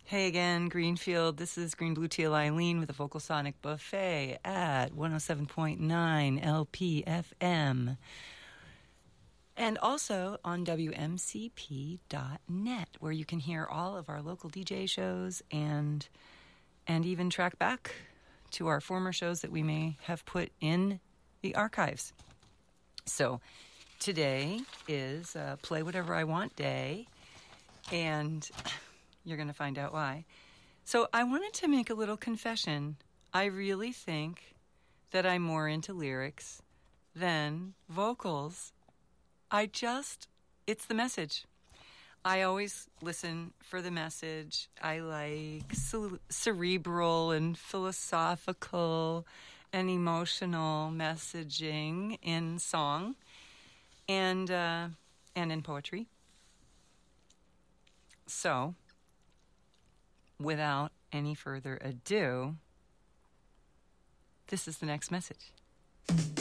Hey again, Greenfield. This is Green Blue Teal Eileen with the Vocal Sonic Buffet at 107.9 LPFM. And also on WMCP.net, where you can hear all of our local DJ shows and even track back to our former shows that we may have put in the archives. So today is Play Whatever I Want Day, and you're going to find out why. So I wanted to make a little confession. I really think that I'm more into lyrics than vocals. It's the message. I always listen for the message. I like cerebral and philosophical and emotional messaging in song and in poetry. So, without any further ado, this is the next message.